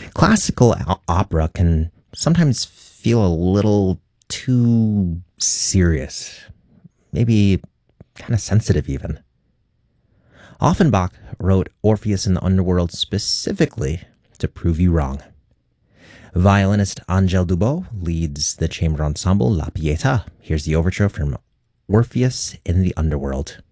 Classical opera can sometimes feel a little too serious, maybe kind of sensitive even. Offenbach wrote Orpheus in the Underworld specifically to prove you wrong. Violinist Angèle Dubot leads the chamber ensemble La Pietà. Here's the overture from Orpheus in the Underworld.